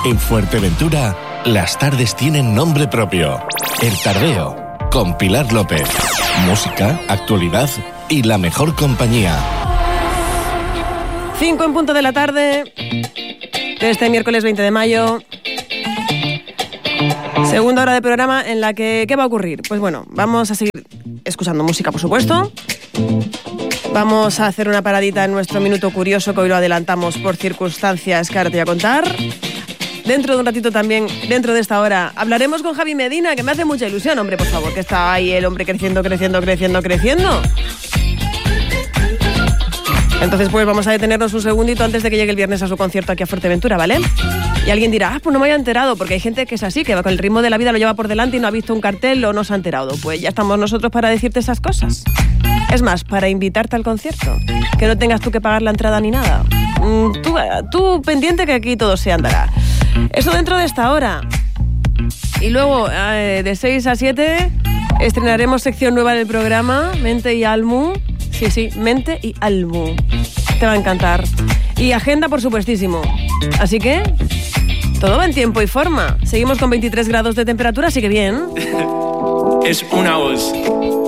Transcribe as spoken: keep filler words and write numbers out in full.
En Fuerteventura, las tardes tienen nombre propio. El Tardeo, con Pilar López. Música, actualidad y la mejor compañía. Cinco en punto de la tarde de este miércoles veinte de mayo. Segunda hora de programa en la que... ¿Qué va a ocurrir? Pues bueno, vamos a seguir escuchando música, por supuesto. Vamos a hacer una paradita en nuestro Minuto Curioso, que hoy lo adelantamos por circunstancias que ahora te voy a contar. Dentro de un ratito también, dentro de esta hora, hablaremos con Javi Medina, que me hace mucha ilusión, hombre, por favor, que está ahí el hombre creciendo, creciendo, creciendo, creciendo. Entonces, pues vamos a detenernos un segundito antes de que llegue el viernes a su concierto aquí a Fuerteventura, ¿vale? Y alguien dirá, ah, pues no me había enterado, porque hay gente que es así, que va con el ritmo de la vida, lo lleva por delante y no ha visto un cartel o no se ha enterado. Pues ya estamos nosotros para decirte esas cosas. Es más, para invitarte al concierto, que no tengas tú que pagar la entrada ni nada. Mm, tú, tú pendiente que aquí todo se andará. Eso dentro de esta hora. Y luego, eh, de seis a siete, estrenaremos sección nueva del programa, Mente y Almu. Sí, sí, Mente y Almu. Te va a encantar. Y agenda, por supuestísimo. Así que, todo va en tiempo y forma. Seguimos con veintitrés grados de temperatura, así que bien. Es una voz.